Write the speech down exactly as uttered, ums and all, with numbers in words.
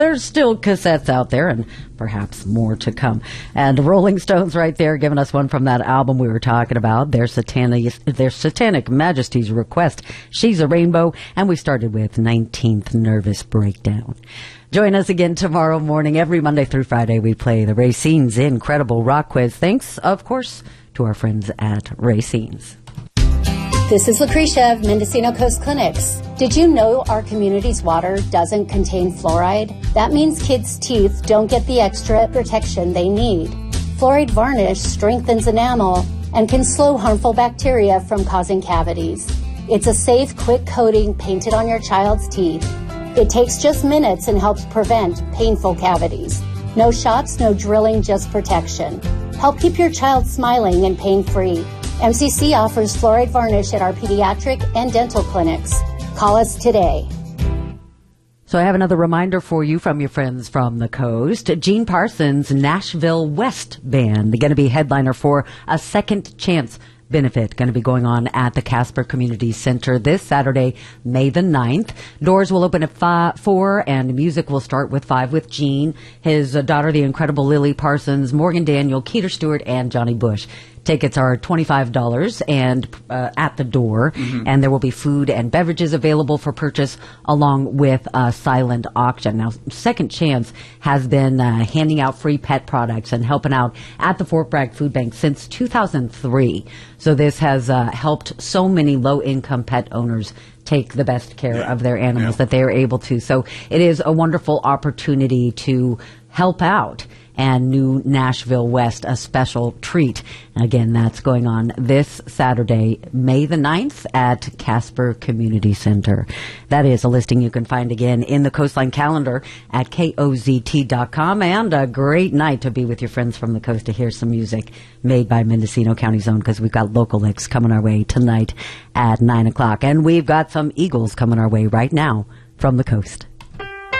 There's still cassettes out there and perhaps more to come. And the Rolling Stones right there giving us one from that album we were talking about, their Satanic, their Satanic Majesty's Request, She's a Rainbow. And we started with nineteenth Nervous Breakdown. Join us again tomorrow morning. Every Monday through Friday we play the Racine's Incredible Rock Quiz. Thanks, of course, to our friends at Racine's. This is Lucretia of Mendocino Coast Clinics. Did you know our community's water doesn't contain fluoride? That means kids' teeth don't get the extra protection they need. Fluoride varnish strengthens enamel and can slow harmful bacteria from causing cavities. It's a safe, quick coating painted on your child's teeth. It takes just minutes and helps prevent painful cavities. No shots, no drilling, just protection. Help keep your child smiling and pain-free. M C C offers fluoride varnish at our pediatric and dental clinics. Call us today. So I have another reminder for you from your friends from the coast. Gene Parsons' Nashville West Band. They're going to be headliner for a Second Chance benefit, going to be going on at the Casper Community Center this Saturday, May the ninth. Doors will open at five, four, and music will start with five with Gene, his uh, daughter, the incredible Lily Parsons, Morgan Daniel, Keter Stewart, and Johnny Bush. Tickets are twenty-five dollars and uh, at the door, mm-hmm. and there will be food and beverages available for purchase along with a silent auction. Now, Second Chance has been uh, handing out free pet products and helping out at the Fort Bragg Food Bank since two thousand three. So this has uh, helped so many low-income pet owners take the best care yeah. of their animals yeah. that they are able to. So it is a wonderful opportunity to help out. And New Nashville West, a special treat. Again, that's going on this Saturday, May the ninth at Casper Community Center. That is a listing you can find again in the Coastline calendar at K O Z T dot com. And a great night to be with your friends from the coast to hear some music made by Mendocino County's own, because we've got Local Licks coming our way tonight at nine o'clock. And we've got some Eagles coming our way right now from the coast.